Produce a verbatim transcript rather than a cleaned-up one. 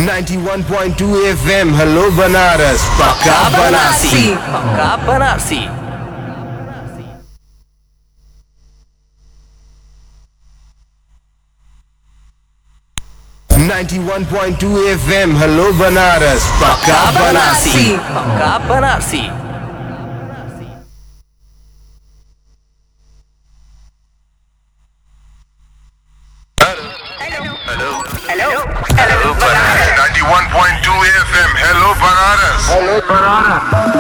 ninety-one point two F M hello Banaras पक्का बनारसी पक्का Banarasi ninety-one point two F M hello Banaras पक्का बनारसी पक्का Banarasi ninety-one point two F M, hello Banaras. Hello Banaras.